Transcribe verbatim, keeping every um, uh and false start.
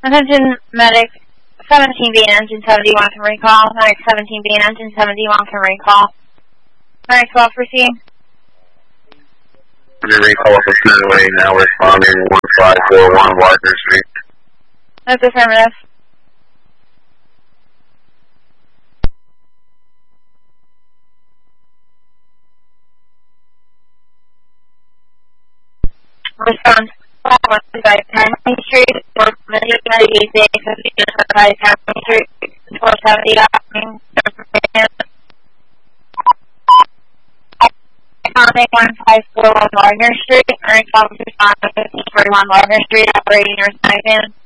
Attention medic, seventeen B and engine seventy-one can recall. Medic seventeen B and engine seventy-one can recall. Medic twelve proceed. Engine recall up to Midway, now responding one five four one Wagner Street. That's affirmative. Response. By Penny Street, four Medicaid, by Penny Street, four seventy, Counting one five four one Wagner Street, earning twelve responding fifteen forty-one Wagner Street, operating your side van.